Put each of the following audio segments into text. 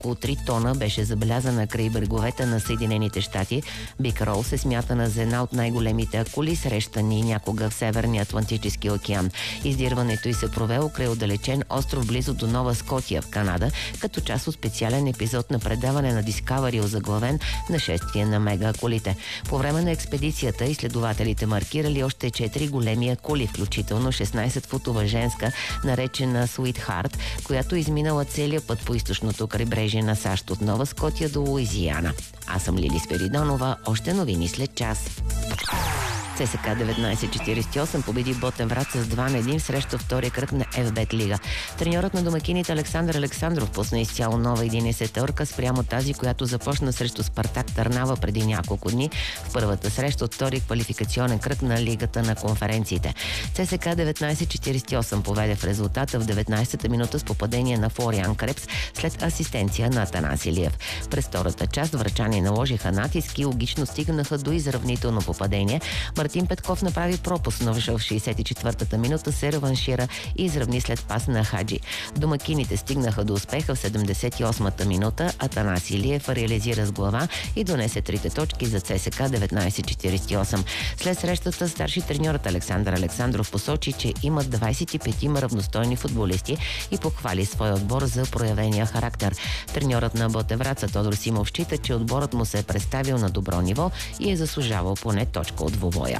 около 3 тона беше забелязана край бреговете на Съединените щати. Биг Рол се смятана за една от най-големите акули, срещани някога в Северния Атлантически океан. Издирването й се провело край отдалечен остров близо до Нова Скотия в Канада, като част от специален епизод на предаване на Discovery, озаглавен "Нашествие на мега акулите". По време на експедицията изследователите маркирали още 4 големи акули, включително 16-футова женска, наречена Sweetheart, която изминала целия път по източното крайбрежие на САЩ от Нова Скотия до Луизиана. Аз съм Лили Спиридонова. Още новини след час. ЦСКА 1948 победи Ботев Враца с 2-1 срещу втория кръг на ФБ Лига. Треньорът на домакините Александър Александров пусна изцяло нова 11-орка спрямо тази, която започна срещу Спартак Търнава преди няколко дни в първата среща от втори квалификационен кръг на Лигата на конференциите. ЦСКА 1948 поведе в резултата в 19-та минута с попадение на Флориан Крепс след асистенция на Атанас Илиев. През втората част врачани наложиха натиск и логично стигнаха до изравнително попадение. Мартин Петков направи пропуск, но в 64-та минута се реваншира и изравни след пас на Хаджи. Домакините стигнаха до успеха в 78-та минута. Атанас Илиев реализира с глава и донесе 3 точки за ЦСКА 1948. След срещата старши треньорът Александър Александров посочи, че имат 25 равностойни футболисти и похвали своя отбор за проявения характер. Треньорът на Ботев Враца Тодор Симов счита, че отборът му се е представил на добро ниво и е заслужавал поне точка от двубоя.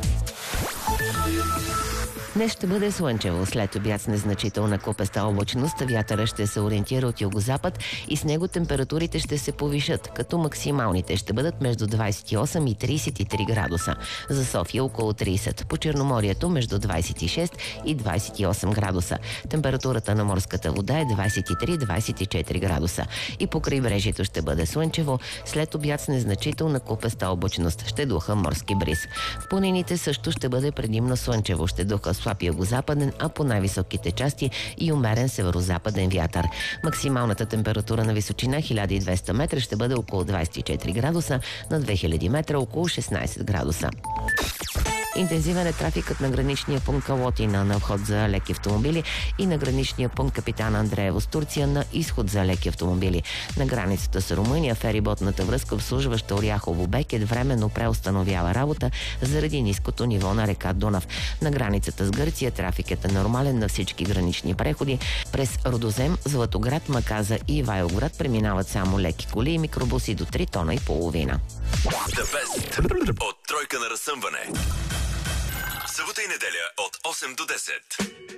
Днес ще бъде слънчево, след обяд с незначителна купеста облачност, вятъра ще се ориентира от югозапад и с него температурите ще се повишат, като максималните ще бъдат между 28 и 33 градуса. За София около 30, по Черноморието между 26 и 28 градуса. Температурата на морската вода е 23-24 градуса. И по крайбрежието ще бъде слънчево, след обяд с незначителна купеста облачност, ще духа морски бриз. В планините също ще бъде предимно слънчево, ще духа слаб югозападен, а по най-високите части и умерен северозападен вятър. Максималната температура на височина 1200 метра ще бъде около 24 градуса, на 2000 метра около 16 градуса. Интензивен е трафикът на граничния пункт Калотина на вход за леки автомобили и на граничния пункт Капитан Андреево с Турция на изход за леки автомобили. На границата с Румъния фериботната връзка, обслужваща Оряхово Бекет, временно преустановява работа заради ниското ниво на река Дунав. На границата с Гърция трафикът е нормален на всички гранични преходи. През Родозем, Златоград, Маказа и Ивайловград преминават само леки коли и микробуси до 3 тона и половина. От тройка на разсъмване. Събота и неделя от 8 до 10.